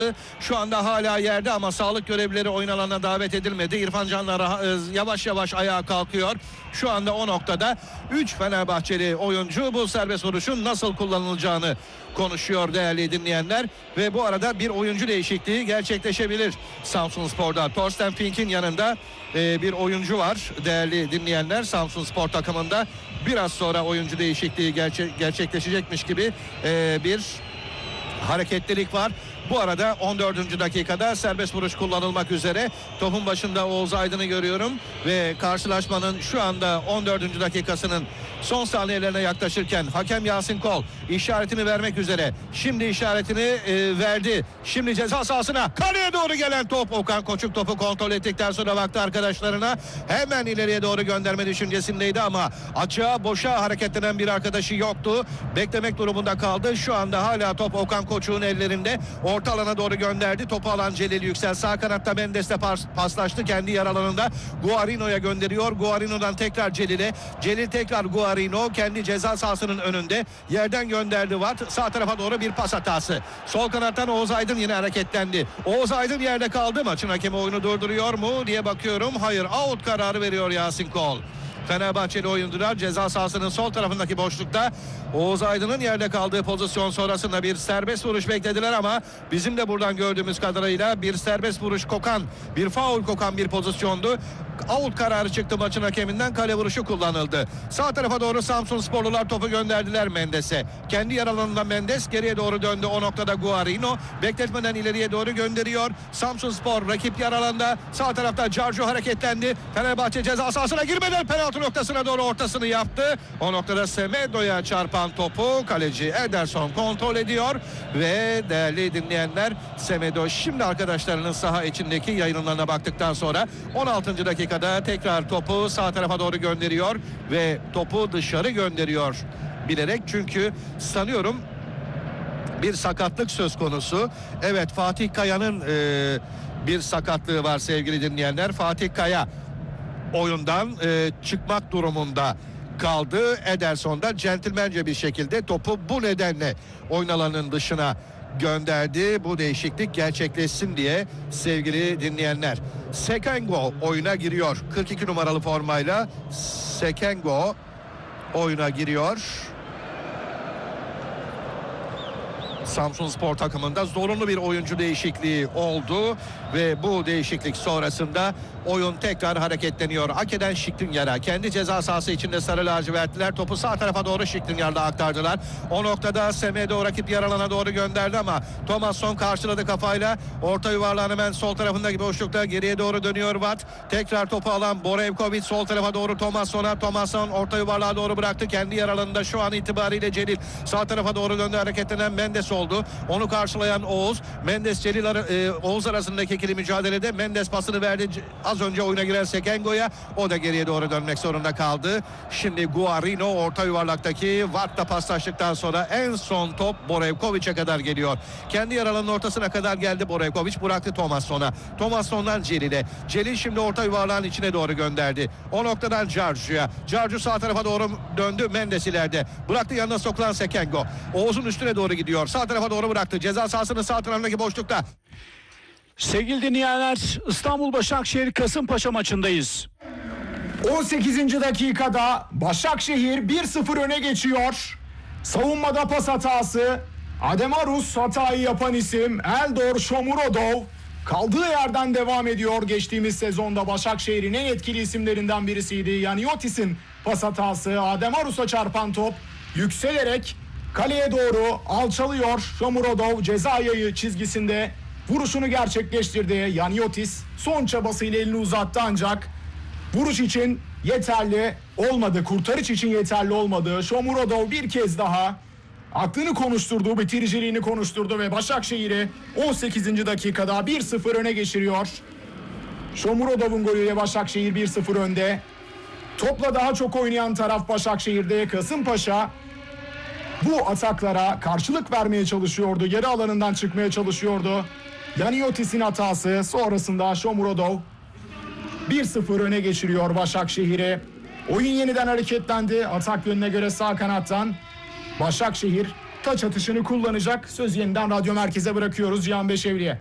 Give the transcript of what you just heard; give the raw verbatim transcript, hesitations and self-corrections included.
Şu anda hala yerde ama sağlık görevlileri oyun alanına davet edilmedi. İrfan Canlar yavaş yavaş ayağa kalkıyor. Şu anda o noktada üç Fenerbahçeli oyuncu bu serbest vuruşun nasıl kullanılacağını konuşuyor değerli dinleyenler. Ve bu arada bir oyuncu değişikliği gerçekleşebilir Samsunspor'da. Thorsten Fink'in yanında e, bir oyuncu var değerli dinleyenler. Samsunspor takımında biraz sonra oyuncu değişikliği gerçe gerçekleşecekmiş gibi e, bir hareketlilik var. Bu arada on dördüncü dakikada serbest vuruş kullanılmak üzere. Topun başında Oğuz Aydın'ı görüyorum ve karşılaşmanın şu anda on dördüncü dakikasının son saniyelerine yaklaşırken hakem Yasin Kol işaretini vermek üzere. Şimdi işaretini e, verdi. Şimdi ceza sahasına kaleye doğru gelen top. Okan Koçuk topu kontrol ettikten sonra baktı arkadaşlarına. Hemen ileriye doğru gönderme düşüncesindeydi ama açığa boşa hareketlenen bir arkadaşı yoktu. Beklemek durumunda kaldı. Şu anda hala top Okan Koçuk'un ellerinde. Orta alana doğru gönderdi. Topu alan Celil Yüksel. Sağ kanatta Mendes'le paslaştı. Kendi yer alanında Guarino'ya gönderiyor. Guarino'dan tekrar Celil'e. Celil tekrar Guarino. Kendi ceza sahasının önünde. Yerden gönderdi Watt. Sağ tarafa doğru bir pas hatası. Sol kanattan Oğuz Aydın yine hareketlendi. Oğuz Aydın yerde kaldı. Maçın hakemi oyunu durduruyor mu diye bakıyorum. Hayır. Out kararı veriyor Yasin Kol. Fenerbahçeli oyuncular ceza sahasının sol tarafındaki boşlukta Oğuz Aydın'ın yerde kaldığı pozisyon sonrasında bir serbest vuruş beklediler ama bizim de buradan gördüğümüz kadarıyla bir serbest vuruş kokan, bir faul kokan bir pozisyondu. Out kararı çıktı maçın hakeminden, kale vuruşu kullanıldı. Sağ tarafa doğru Samsunsporlular topu gönderdiler Mendes'e. Kendi yer alanında Mendes geriye doğru döndü. O noktada Guarino bekletmeden ileriye doğru gönderiyor. Samsunspor rakip yer alanda. Sağ tarafta Carjo hareketlendi. Fenerbahçe ceza sahasına girmeden penaltı noktasına doğru ortasını yaptı. O noktada Semedo'ya çarpan topu kaleci Ederson kontrol ediyor ve değerli dinleyenler, Semedo şimdi arkadaşlarının saha içindeki yayınlarına baktıktan sonra on altıncı dakikada tekrar topu sağ tarafa doğru gönderiyor ve topu dışarı gönderiyor bilerek, çünkü sanıyorum bir sakatlık söz konusu. Evet, Fatih Kaya'nın e, bir sakatlığı var sevgili dinleyenler. Fatih Kaya oyundan e, çıkmak durumunda kaldı. Ederson da centilmence bir şekilde topu bu nedenle oyun alanının dışına gönderdi. Bu değişiklik gerçekleşsin diye sevgili dinleyenler. Sekengo oyuna giriyor. kırk iki numaralı formayla Sekengo oyuna giriyor. Samsunspor takımında zorunlu bir oyuncu değişikliği oldu ve bu değişiklik sonrasında oyun tekrar hareketleniyor. Hak eden Şiklinyar'a, kendi ceza sahası içinde sarı lacivertliler topu sağ tarafa doğru Şiklinyar'da aktardılar. O noktada Semedo rakip yer alana doğru gönderdi ama Thomasson karşıladı kafayla. Orta yuvarlağın hemen sol tarafındaki boşlukta geriye doğru dönüyor Watt. Tekrar topu alan Borevkovic sol tarafa doğru Thomasson'a. Thomasson orta yuvarlığa doğru bıraktı. Kendi yer alanında şu an itibariyle Celil. Sağ tarafa doğru döndü, hareketlenen Mendes oldu. Onu karşılayan Oğuz. Mendes Celil e, Oğuz arasındaki ikili mücadelede Mendes pasını verdi az önce oyuna giren Sekengo'ya. O da geriye doğru dönmek zorunda kaldı. Şimdi Guarino orta yuvarlaktaki Watt'la paslaştıktan sonra en son top Borevkovic'e kadar geliyor. Kendi yer alanının ortasına kadar geldi Borevkovic. Bıraktı Thomasson'a. Thomasson'dan Celil'e. Celil şimdi orta yuvarlağın içine doğru gönderdi. O noktadan Carju'ya. Carju sağ tarafa doğru döndü. Mendes ileride. Bıraktı, yanına sokulan Sekengo. Oğuz'un üstüne doğru gidiyor. Sağ tarafa doğru bıraktı. Ceza sahasının sağ tarafındaki boşlukta. Sevgili dinleyenler, İstanbul Başakşehir Kasımpaşa maçındayız. on sekizinci dakikada Başakşehir bir sıfır öne geçiyor. Savunmada pas hatası. Ademarus hatayı yapan isim Eldor Shomurodov kaldığı yerden devam ediyor. Geçtiğimiz sezonda Başakşehir'in en etkili isimlerinden birisiydi. Yaniotis'in pas hatası. Ademarus'a çarpan top yükselerek kaleye doğru alçalıyor. Shomurodov ceza yayı çizgisinde vuruşunu gerçekleştirdi. Yaniotis son çabasıyla elini uzattı ancak vuruş için yeterli olmadı. Kurtarış için yeterli olmadı. Shomurodov bir kez daha aklını konuşturdu, bitiriciliğini konuşturdu ve Başakşehir'i on sekizinci dakikada bir sıfır öne geçiriyor. Shomurodov'un golüyle Başakşehir bir sıfır önde. Topla daha çok oynayan taraf Başakşehir'de. Kasımpaşa bu ataklara karşılık vermeye çalışıyordu. Geri alanından çıkmaya çalışıyordu. Yaniotis'in hatası sonrasında Shomurodov bir sıfır öne geçiriyor Başakşehir'i. Oyun yeniden hareketlendi. Atak yönüne göre sağ kanattan Başakşehir taç atışını kullanacak. Söz yeniden Radyo Merkez'e bırakıyoruz Cihan Beşevli'ye.